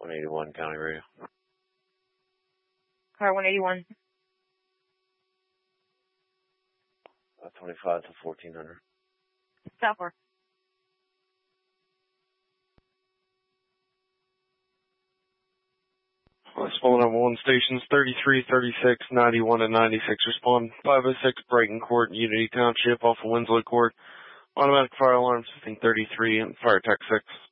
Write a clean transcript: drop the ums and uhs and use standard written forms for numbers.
181 County Radio. Car 181. 25 to 1400. Stop work. Response number 1, stations 33, 36, 91, and 96. Respond 506 Brighton Court, Unity Township, off of Winslow Court. Automatic fire alarm system 33 and fire tech 6.